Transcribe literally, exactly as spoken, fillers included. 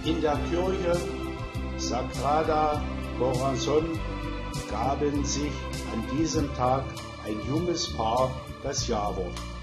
In der Kirche Sagrada Corazon gaben sich an diesem Tag ein junges Paar das Ja-Wort.